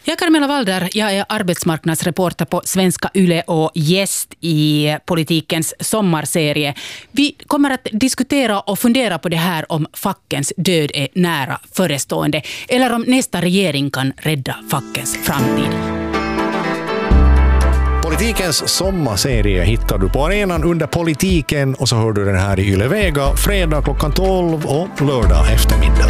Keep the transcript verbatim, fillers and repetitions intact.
Jag är Carmela Walder, jag är arbetsmarknadsreporter på Svenska Yle och gäst i politikens sommarserie. Vi kommer att diskutera och fundera på det här om fackens död är nära förestående eller om nästa regering kan rädda fackens framtid. Politikens sommarserie hittar du på arenan under politiken och så hör du den här i Yle Vega fredag klockan tolv och lördag eftermiddag.